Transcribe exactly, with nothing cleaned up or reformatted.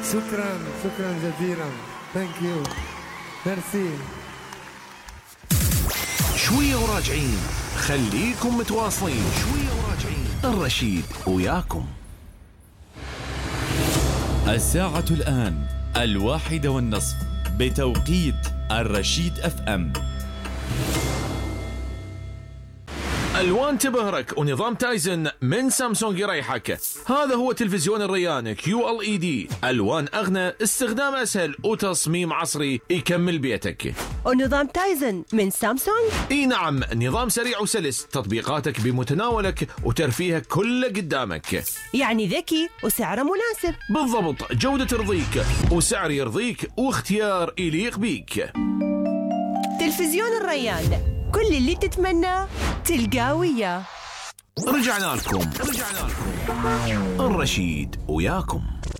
شكرا شكرا جزيلا. ثانك يو. ميرسي. شوية وراجعين، خليكم متواصلين. شوية وراجعين، الرشيد وياكم. الساعة الآن الواحدة والنصف بتوقيت الرشيد اف ام. الوان تبهرك ونظام تايزن من سامسونج يريحك. هذا هو تلفزيون الريان كيو ال اي دي، الوان اغنى، استخدام اسهل وتصميم عصري يكمل بيتك. ونظام تايزن من سامسونج؟ اي نعم، نظام سريع وسلس، تطبيقاتك بمتناولك وترفيهك كله قدامك. يعني ذكي وسعره مناسب. بالضبط، جودة ترضيك وسعر يرضيك واختيار يليق بيك. تلفزيون الريان، كل اللي تتمناه تلقاه وياه. رجعنا لكم رجعنا لكم الرشيد وياكم.